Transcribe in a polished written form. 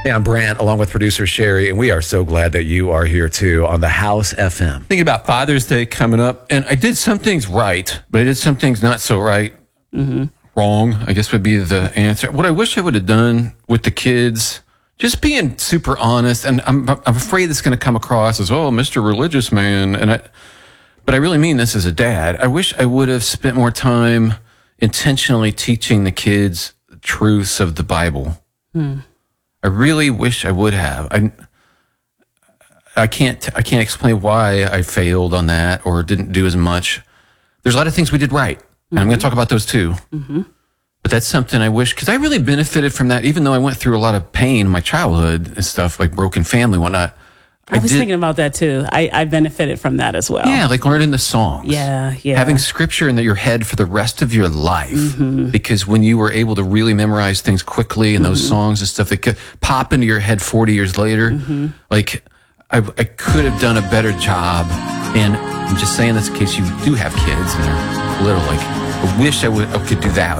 Hey, I'm Brant, along with producer Sherry, and we are so glad that you are here too on the House FM. Thinking about Father's Day coming up, and I did some things right, but I did some things not so right. Wrong, I guess would be the answer. What I wish I would have done with the kids, just being super honest, and I'm afraid it's going to come across as, oh, Mr. Religious Man, but I really mean this as a dad. I wish I would have spent more time intentionally teaching the kids the truths of the Bible. I really wish I would have. I can't explain why I failed on that or didn't do as much. There's a lot of things we did right, and I'm going to talk about those too. But that's something I wish, because I really benefited from that, even though I went through a lot of pain in my childhood and stuff, like broken family and whatnot. I was thinking about that too. I benefited from that as well. Yeah, like learning the songs. Yeah. Having scripture in your head for the rest of your life. Because when you were able to really memorize things quickly and those songs and stuff that could pop into your head 40 years later, like I could have done a better job. And I'm just saying this in case you do have kids and they're little, like I wish I could do that.